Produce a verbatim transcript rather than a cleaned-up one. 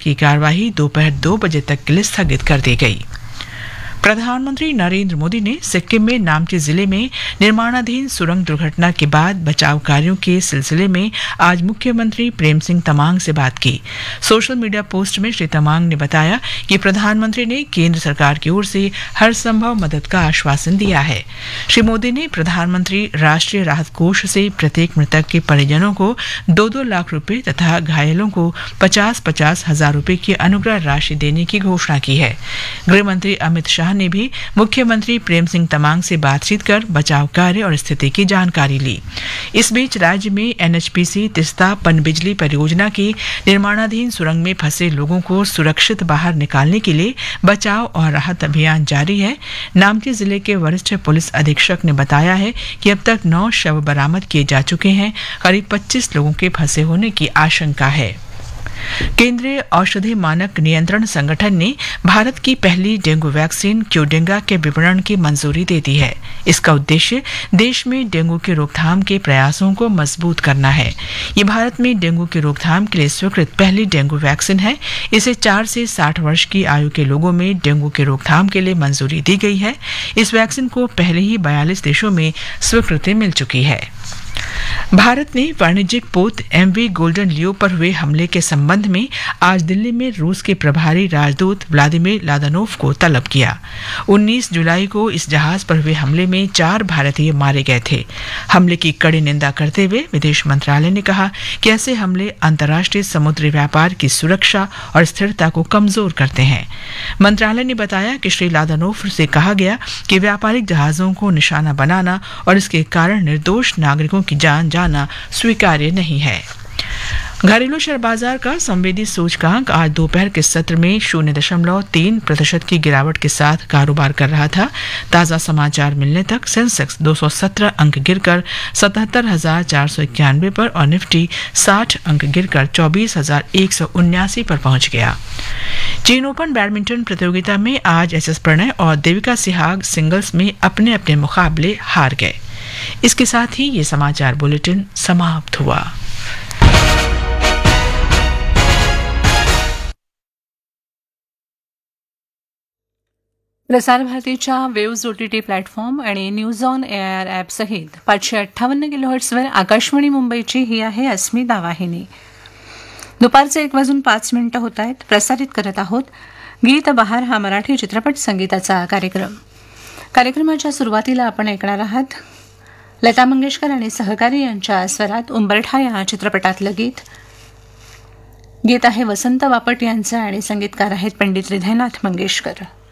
की कार्यवाही दोपहर दो बजे तक के लिए स्थगित कर दी गई। प्रधानमंत्री नरेंद्र मोदी ने सिक्किम में नामची जिले में निर्माणाधीन सुरंग दुर्घटना के बाद बचाव कार्यों के सिलसिले में आज मुख्यमंत्री प्रेम सिंह तमांग से बात की। सोशल मीडिया पोस्ट में श्री तमांग ने बताया कि प्रधानमंत्री ने केंद्र सरकार की ओर से हर संभव मदद का आश्वासन दिया है। श्री मोदी ने प्रधानमंत्री राष्ट्रीय राहत कोष से प्रत्येक मृतक के परिजनों को दो दो लाख रुपए तथा घायलों को पचास पचास हजार रुपए की अनुग्रह राशि देने की घोषणा की है। गृह मंत्री अमित शाह ने भी मुख्यमंत्री प्रेम सिंह तमांग से बातचीत कर बचाव कार्य और स्थिति की जानकारी ली। इस बीच राज्य में एनएचपीसी तिस्ता पनबिजली परियोजना की निर्माणाधीन सुरंग में फंसे लोगों को सुरक्षित बाहर निकालने के लिए बचाव और राहत अभियान जारी है। नामची जिले के वरिष्ठ पुलिस अधीक्षक ने बताया है कि अब तक नौ शव बरामद किए जा चुके हैं। करीब पच्चीस लोगों के फंसे होने की आशंका है। केंद्रीय औषधि मानक नियंत्रण संगठन ने भारत की पहली डेंगू वैक्सीन क्यूडेंगा के विपणन की मंजूरी दे दी है। इसका उद्देश्य देश में डेंगू की रोकथाम के प्रयासों को मजबूत करना है। ये भारत में डेंगू की रोकथाम के लिए स्वीकृत पहली डेंगू वैक्सीन है। इसे चार से साठ वर्ष की आयु के लोगों में डेंगू की रोकथाम के लिए मंजूरी दी गई है। इस वैक्सीन को पहले ही बयालीस देशों में स्वीकृति मिल चुकी है। भारत ने वाणिज्यिक पोत एमवी गोल्डन लियो पर हुए हमले के संबंध में आज दिल्ली में रूस के प्रभारी राजदूत व्लादिमीर लादानोव को तलब किया। उन्नीस जुलाई को इस जहाज पर हुए हमले में चार भारतीय मारे गए थे। हमले की कड़ी निंदा करते हुए विदेश मंत्रालय ने कहा कि ऐसे हमले अंतर्राष्ट्रीय समुद्री व्यापार की सुरक्षा और स्थिरता को कमजोर करते हैं। मंत्रालय ने बताया कि श्री लादानोव से कहा गया कि व्यापारिक जहाजों को निशाना बनाना और इसके कारण निर्दोष नागरिकों की जान जाना स्वीकार्य नहीं है। घरेलू शेयर बाजार का संवेदी सूचकांक आज दोपहर के सत्र में शून्य दशमलव तीन प्रतिशत की गिरावट के साथ कारोबार कर रहा था। ताजा समाचार मिलने तक सेंसेक्स दो सौ सत्रह अंक गिरकर सतहत्तर हजार चार सौ इक्यानवे पर और निफ्टी साठ अंक गिरकर चौबीस हजार एक सौ उन्यासी पर पहुंच गया। चीन ओपन बैडमिंटन प्रतियोगिता में आज एस एस प्रणय और देविका सिहाग सिंगल्स में अपने अपने मुकाबले हार गए। इसके साथ ही ये समाचार बुलेटिन समाप्त हुआ। प्रसार भारतीच्या वेव्ज ओटीटी प्लॅटफॉर्म आणि न्यूज ऑन एआयआर ॲप सहित पाचशे अठ्ठावन्न किलोहर्ट्सवर आकाशवाणी मुंबईची ही आहे अस्मिता वाहिनी। दुपारचे एक वाजून पाच मिनिटं होत आहेत। प्रसारित करत आहोत गीत बहार हा मराठी चित्रपट संगीताचा कार्यक्रम। कार्यक्रमाच्या सुरुवातीला आपण ऐकणार आहात लता मंगेशकर आणि सहकारी यांच्या स्वरात उंबरठा या चित्रपटातलं गीत। गीत आहे वसंत बापट यांचं आणि संगीतकार आहेत पंडित हृदयनाथ मंगेशकर।